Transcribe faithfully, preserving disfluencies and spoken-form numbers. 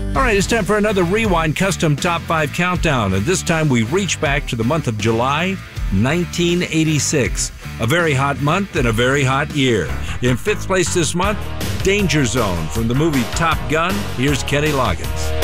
All right, it's time for another Rewind Custom Top five Countdown, and this time we reach back to the month of July, nineteen eighty-six. A very hot month and a very hot year. In fifth place this month, Danger Zone from the movie Top Gun. Here's Kenny Loggins.